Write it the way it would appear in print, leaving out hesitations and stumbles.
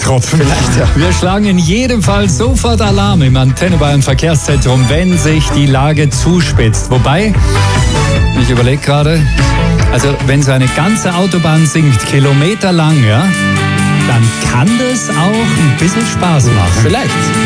Tropfen. Vielleicht, ja. Wir schlagen in jedem Fall sofort Alarm im Antenne Bayern Verkehrszentrum, wenn sich die Lage zuspitzt. Wobei, ich überlege gerade, also wenn so eine ganze Autobahn sinkt, kilometerlang, ja, dann kann das auch ein bisschen Spaß machen. Vielleicht.